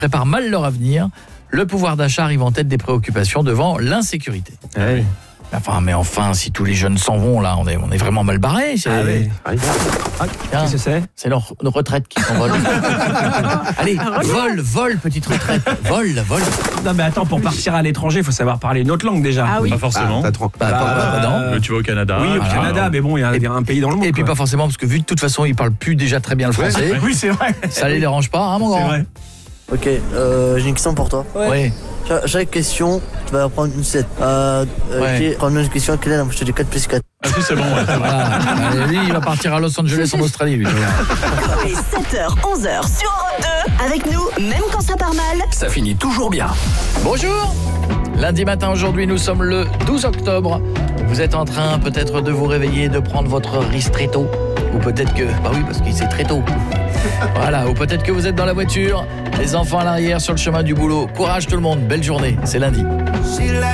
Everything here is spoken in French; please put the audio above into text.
préparent mal leur avenir. Le pouvoir d'achat arrive en tête des préoccupations devant l'insécurité. Oui. Enfin, si tous les jeunes s'en vont, là, on est vraiment mal barrés. Qu'est-ce que c'est ? C'est leur retraite qui s'envole. Allez, vole, petite retraite. Vole. Non mais attends, pour partir à l'étranger, il faut savoir parler une autre langue déjà. Ah oui. Pas forcément. Non. Tu vas au Canada. Oui, au Canada, mais bon, il y a un pays dans le monde. Et puis pas forcément, parce que vu que de toute façon, ils parlent plus déjà très bien le français. Oui, c'est vrai. Ça les dérange pas, hein, mon grand ? C'est vrai. Ok, j'ai une question pour toi. Oui. Chaque question, tu vas prendre une 7. Prendre une question, quelle est la je te dis 4 plus 4. Ah, si, c'est bon, ouais. Voilà. Allez, lui, il va partir à Los Angeles en Australie, lui. Coé, 7h, 11h sur Europe 2. Avec nous, même quand ça part mal, Ça finit toujours bien. Bonjour. Lundi matin, aujourd'hui, nous sommes le 12 octobre. Vous êtes en train peut-être de vous réveiller, de prendre votre ristretto. Ou peut-être que... Bah oui, parce qu'il c'est très tôt. Voilà, ou peut-être que vous êtes dans la voiture, les enfants à l'arrière sur le chemin du boulot. Courage tout le monde, belle journée, c'est lundi.